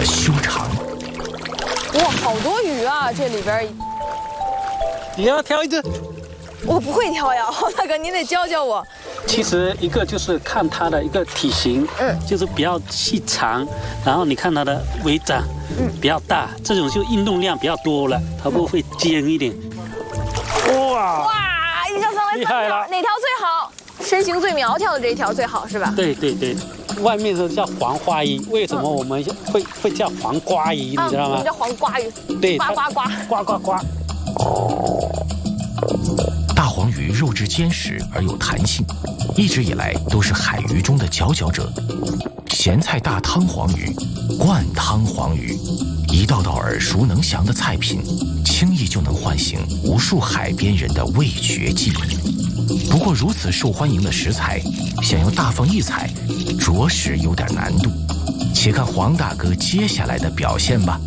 修长。 哇，好多鱼啊！这里边， 你要挑一只。 我不会挑呀，黄大哥，您得教教我。 其实一个就是看它的一个体型，就是比较细长，然后你看它的尾长，比较大，这种就运动量比较多了，头部会尖一点。哇！ 一条上来， 厉害了！ 哪条最好？身形最苗条的这一条最好是吧？ 对对对，外面都叫黄花鱼，为什么我们会叫黄瓜鱼？你知道吗？ 我们叫黄瓜鱼。 对， 呱呱呱， 呱呱呱。 大黄鱼肉质坚实而有弹性，一直以来都是海鱼中的佼佼者。咸菜大汤黄鱼、灌汤黄鱼，一道道耳熟能详的菜品，轻易就能唤醒无数海边人的味觉记忆。不过如此受欢迎的食材，想要大放异彩，着实有点难度。且看黄大哥接下来的表现吧。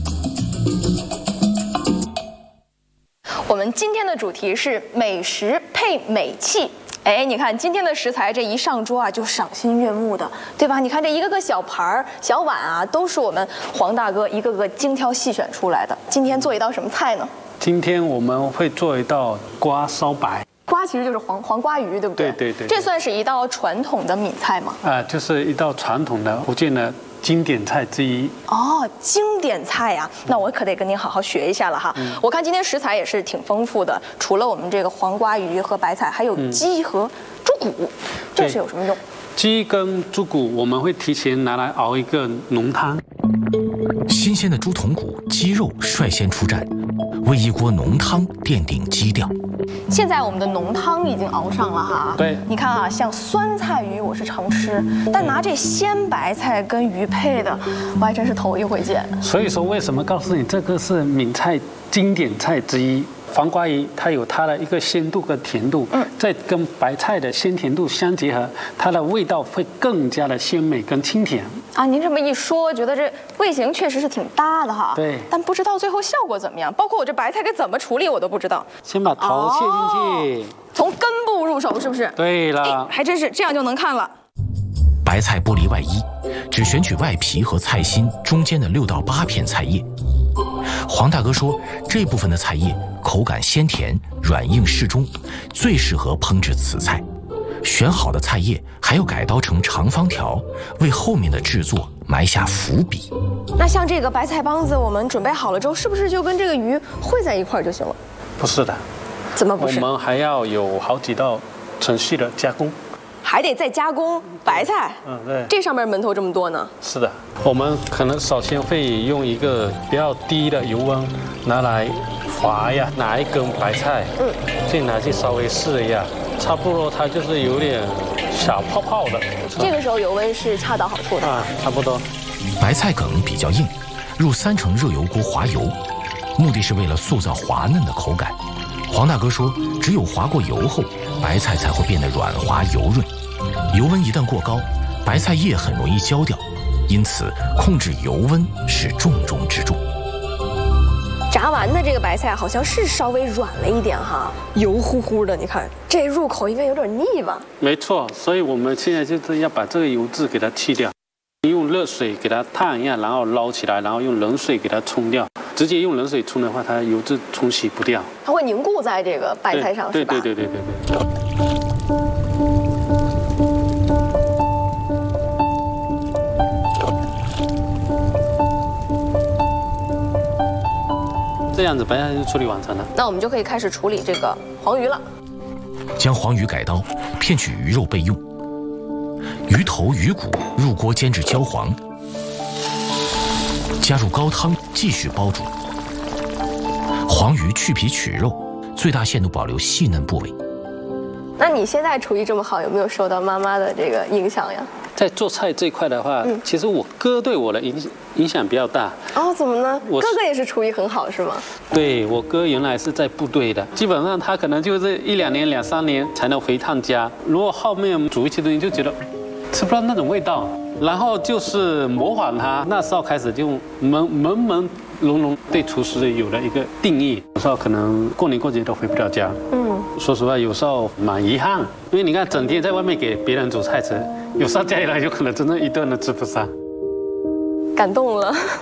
我们今天的主题是美食配美器。哎，你看今天的食材这一上桌啊，就赏心悦目的，对吧？你看这一个个小盘儿、小碗啊，都是我们黄大哥一个个精挑细选出来的。今天做一道什么菜呢？ 今天我们会做一道瓜烧白。 瓜其实就是黄瓜鱼，对不对？ 对对对。 这算是一道传统的闽菜吗？ 就是一道传统的福建的经典菜之一。 哦，经典菜呀，那我可得跟您好好学一下了哈。我看今天食材也是挺丰富的，除了我们这个黄瓜鱼和白菜，还有鸡和猪骨，这是有什么用？ 鸡跟猪骨我们会提前拿来熬一个浓汤。 新鲜的猪筒骨、鸡肉率先出战，为一锅浓汤奠定基调。 现在我们的浓汤已经熬上了哈。 对， 你看啊，像酸菜鱼我是常吃，但拿这鲜白菜跟鱼配的，我还真是头一回见。 所以说，为什么告诉你这个是闽菜经典菜之一？黄瓜鱼它有它的一个鲜度跟甜度，再跟白菜的鲜甜度相结合，它的味道会更加的鲜美跟清甜。 啊，您这么一说，觉得这味型确实是挺搭的哈。 对。 但不知道最后效果怎么样，包括我这白菜该怎么处理，我都不知道。 先把头切进去， 从根部入手，是不是？ 对了， 还真是这样就能看了。 白菜剥离外衣，只选取外皮和菜心中间的6到8片菜叶。黄大哥说，这部分的菜叶口感鲜甜，软硬适中，最适合烹制此菜。选好的菜叶还要改刀成长方条，为后面的制作埋下伏笔。 那像这个白菜帮子，我们准备好了之后，是不是就跟这个鱼烩在一块儿就行了？ 不是的。 怎么不是？ 我们还要有好几道程序的加工。 还得再加工白菜， 对， 这上面门头这么多呢。 是的，我们可能首先会用一个比较低的油温拿来划呀，拿一根白菜，再拿去稍微试一下，差不多它就是有点小泡泡的。 这个时候油温是恰到好处的啊，差不多。 白菜梗比较硬，入3成热油锅滑油，目的是为了塑造滑嫩的口感。黄大哥说，只有滑过油后，白菜才会变得软滑油润。油温一旦过高，白菜叶很容易焦掉，因此控制油温是重中之重。 炸完的这个白菜好像是稍微软了一点哈，油乎乎的，你看这入口应该有点腻吧？ 没错，所以我们现在就是要把这个油脂给它去掉，用热水给它烫一下，然后捞起来，然后用冷水给它冲掉。直接用冷水冲的话，它油脂冲洗不掉， 它会凝固在这个白菜上，是吧？ 对。这样子白菜就处理完成了。 那我们就可以开始处理这个黄鱼了。 将黄鱼改刀，片取鱼肉备用。鱼头、鱼骨入锅煎至焦黄，加入高汤继续煲煮。黄鱼去皮取肉，最大限度保留细嫩部位。 那你现在厨艺这么好，有没有受到妈妈的这个影响呀？ 在做菜这块的话，其实我哥对我的影响比较大。 哦，怎么呢？哥哥也是厨艺很好，是吗？ 对，我哥原来是在部队的，基本上他可能就是1、2年、2、3年才能回趟家。如果后面煮一些东西，就觉得吃不到那种味道，然后就是模仿他。那时候开始就朦胧对厨师有了一个定义。有时候可能过年过节都回不了家。说实话，有时候蛮遗憾，因为你看整天在外面给别人煮菜吃，有时候家里来有可能真的一顿都吃不上。 感动了。